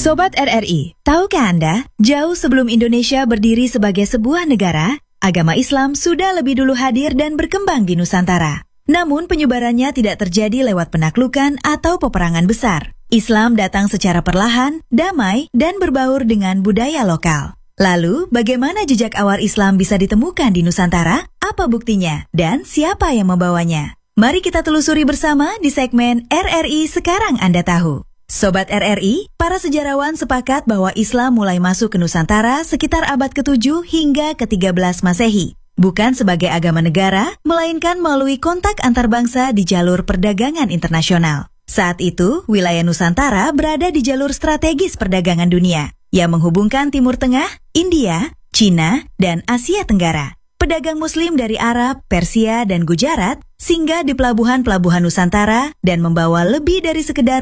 Sobat RRI, tahukah Anda, jauh sebelum Indonesia berdiri sebagai sebuah negara, agama Islam sudah lebih dulu hadir dan berkembang di Nusantara. Namun penyebarannya tidak terjadi lewat penaklukan atau peperangan besar. Islam datang secara perlahan, damai, dan berbaur dengan budaya lokal. Lalu, bagaimana jejak awal Islam bisa ditemukan di Nusantara? Apa buktinya? Dan siapa yang membawanya? Mari kita telusuri bersama di segmen RRI Sekarang Anda Tahu. Sobat RRI, para sejarawan sepakat bahwa Islam mulai masuk ke Nusantara sekitar abad ke-7 hingga ke-13 Masehi. Bukan sebagai agama negara, melainkan melalui kontak antar bangsa di jalur perdagangan internasional. Saat itu, wilayah Nusantara berada di jalur strategis perdagangan dunia, yang menghubungkan Timur Tengah, India, Cina, dan Asia Tenggara. Pedagang Muslim dari Arab, Persia, dan Gujarat singgah di pelabuhan-pelabuhan Nusantara dan membawa lebih dari sekedar